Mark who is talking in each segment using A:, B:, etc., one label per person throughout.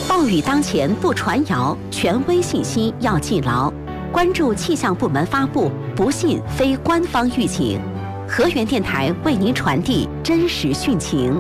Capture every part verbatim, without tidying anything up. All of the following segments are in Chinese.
A: 暴雨当前不传谣，权威信息要记牢。关注气象部门发布，不信非官方预警。河源电台为您传递真实汛情。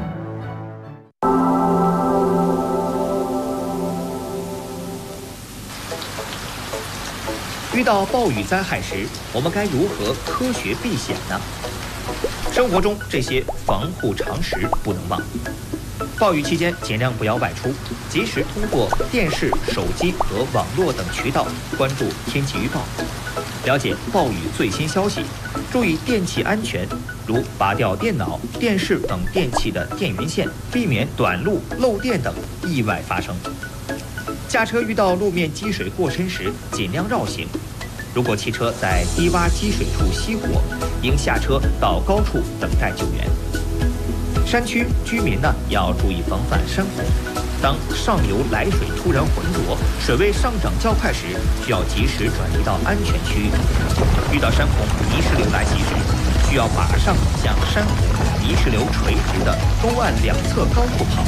B: 遇到暴雨灾害时，我们该如何科学避险呢？生活中这些防护常识不能忘。暴雨期间尽量不要外出，及时通过电视、手机和网络等渠道关注天气预报，了解暴雨最新消息，注意电气安全，如拔掉电脑、电视等电器的电源线，避免短路、漏电等意外发生。驾车遇到路面积水过深时，尽量绕行。如果汽车在低洼积水处熄火，应下车到高处等待救援。山区居民呢要注意防范山洪。当上游来水突然浑浊，水位上涨较快时，需要及时转移到安全区域。遇到山洪、泥石流来袭时，需要马上向山洪、泥石流垂直的东岸两侧高处跑。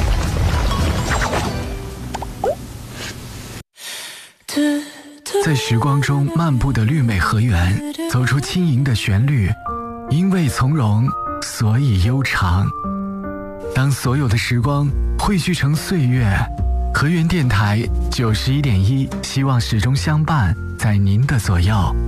C: 在时光中漫步的绿美河源，走出轻盈的旋律，因为从容，所以悠长。当所有的时光汇聚成岁月，河源电台九十一点一，希望始终相伴在您的左右。